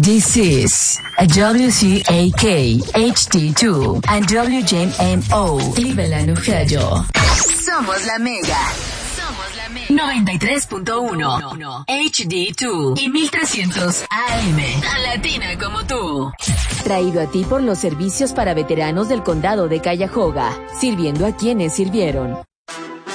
This is a WCAK HD2 and WJMO Cleveland, Ohio. Somos la Mega. Somos la Mega. 93.1 HD2 y 1300 AM. Tan latina como tú. Traído a ti por los servicios para veteranos del condado de Cuyahoga, sirviendo a quienes sirvieron.